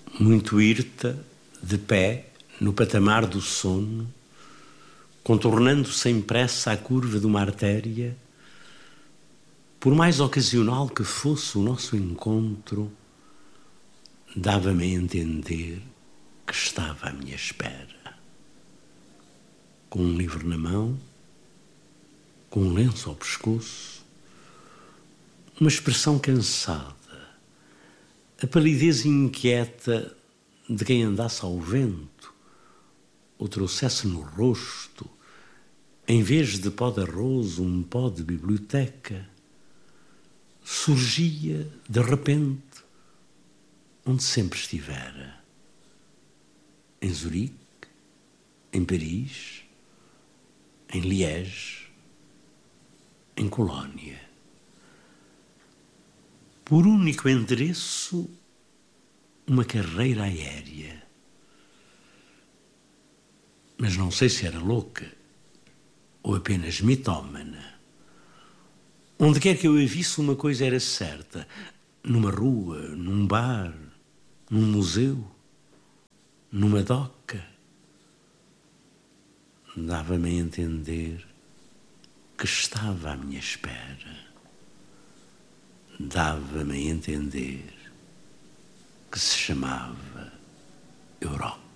muito hirta, de pé, no patamar do sono, contornando sem pressa a curva de uma artéria, por mais ocasional que fosse o nosso encontro, dava-me a entender que estava à minha espera. Com um livro na mão, com um lenço ao pescoço, uma expressão cansada, a palidez inquieta de quem andasse ao vento ou trouxesse no rosto, em vez de pó de arroz, um pó de biblioteca, surgia, de repente, onde sempre estivera. Em Zurique, em Paris, em Liege, em Colónia. Por único endereço, uma carreira aérea. Mas não sei se era louca ou apenas mitómana. Onde quer que eu a visse, uma coisa era certa. Numa rua, num bar, num museu, numa doca, dava-me a entender que estava à minha espera. Dava-me a entender que se chamava Europa.